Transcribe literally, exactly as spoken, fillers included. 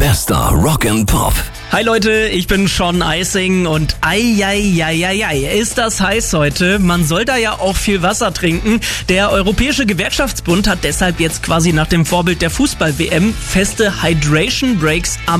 Bester Rock and Pop. Hi Leute, ich bin Sean Eising und ei, ei, ei, ei, ei, ist das heiß heute. Man soll da ja auch viel Wasser trinken. Der Europäische Gewerkschaftsbund hat deshalb jetzt quasi nach dem Vorbild der Fußball-W M feste Hydration Breaks am